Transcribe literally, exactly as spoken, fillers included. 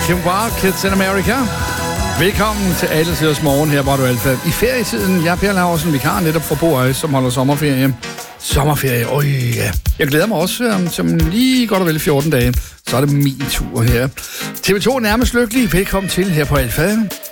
Kim Wilde, Kids in America. Velkommen til Alle Tiders Morgen her på Radio Alfa. I ferietiden, jeg er Per Laursen, vikar netop fra Boøje, som holder sommerferie. Sommerferie, øj ja. Jeg glæder mig også, um, som lige godt og vel fjorten dage. Så er det min tur her. T V to er nærmest lykkelig. Velkommen til her på Alfa.